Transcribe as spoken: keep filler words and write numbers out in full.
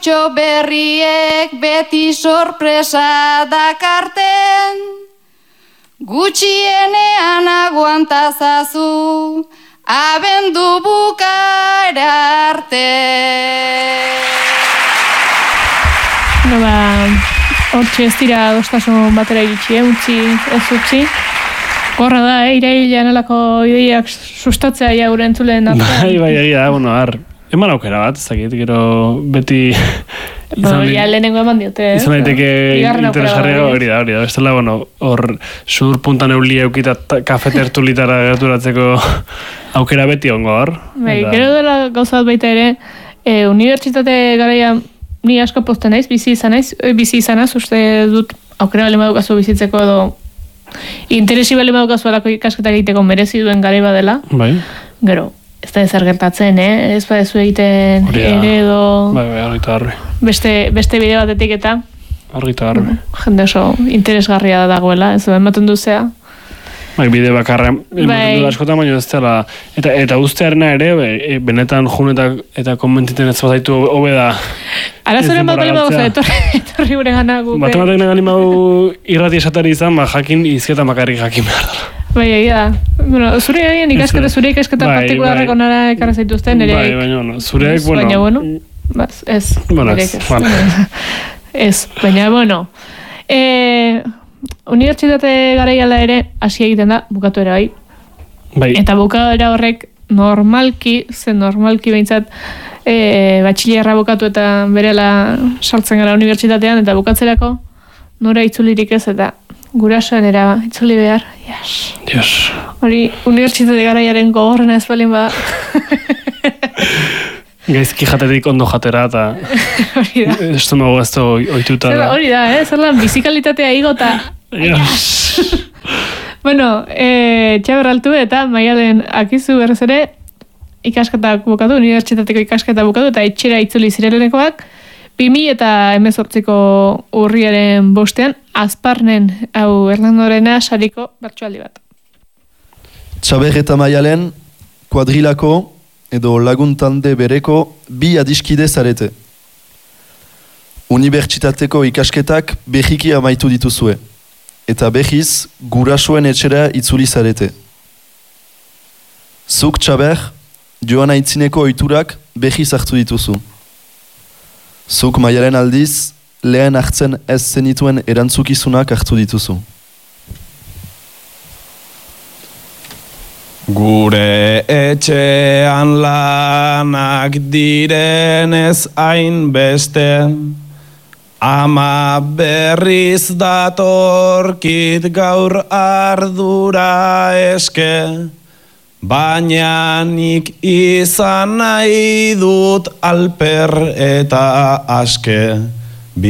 Kutxo berriek beti sorpresa dakarten, gutxienean aguantazazu, abendu bukaera arte. No ba, hortxe ez dira adostasun batera iritsi, utzi, ez utzi. Gorra da, eh, irailean alako ideiak sustatzea ja gure entzuleen artean. Bai, bai, egia, bueno, har, eman aukera bat, ez dakit, gero beti... Bueno, ja lehenengo eman diote, eh? Izan daiteke interesgarria hori da, hori da. Bestela, bueno, hor sur puntan eulia eukita kafe tertulitara gerturatzeko aukera beti ongo hor. Bai, gero dela gauza bat baita ere, e, unibertsitate garaia ni asko posten naiz, bizi izan naiz, bizi izanaz, uste dut aukera bali madukazu bizitzeko edo interesi bali madukazu alako ikasketak egiteko merezi duen garai badela. Bai. Gero, ez da ezer gertatzen, eh? Ez badezu egiten ere edo... Bai, bai, argita garbi. Beste, beste bideo batetik eta... Argita garbi. Jende oso interesgarria dagoela, ez da ematen duzea. Bai, bide bakarra, ematen du askotan, baina ez dela... Eta, eta ustearena ere, be, benetan jun eta, eta konbentiten ez bazaitu hobe da... Arazoren bat bali magoza, etorri, etorri gure gana guke. Matematek nagali magu irrati esatari izan, ba, jakin izketan bakarrik jakin behar dara. Bai, egia da. Bueno, zure egin ikasketa, zure ikasketa bai, partikularreko bai. nara ekarra zaituzten, ere... Bai, baina, bueno, zureek, bueno... Baina, bueno, baz, ez. Bueno, ez, bueno. Ez, baina, bueno... Eh, unibertsitate garaiala ere hasi egiten da, bukatu ere bai. Bai. Eta bukaera horrek normalki, zen normalki behintzat, e, batxillerra bukatu eta berela sartzen gara unibertsitatean, eta bukatzerako nora itzulirik ez, eta gurasoen era itzuli behar. Yes. Yes. Hori, unibertsitate garaiaren gogorrena ez balin ba... Gaizki jatetik ondo jatera eta estomago ez da oituta da. Hori da, eh? Zer lan, bizikalitatea igo eta... Yes. Bueno, e, txaber altu eta Maialen akizu berrez ere ikasketak bukatu, unibertsitateko ikasketa bukatu eta etxera itzuli zirenekoak bi mila eta hemezortziko urriaren bostean Azparnen hau Hernandorena sariko bertsoaldi bat. Txaber eta Maialen kuadrilako edo laguntande bereko bi adiskide zarete. Unibertsitateko ikasketak behiki amaitu dituzue. Eta behiz, gurasoen etxera itzuli zarete. Zuk, Txaber, joan aitzineko oiturak behiz hartu dituzu. Zuk, Maialen aldiz, lehen hartzen ez zenituen erantzukizunak hartu dituzu. Gure etxean lanak direnez hainbeste, ama berriz datorkit gaur ardura eske, baina nik izan nahi dut alper eta aske.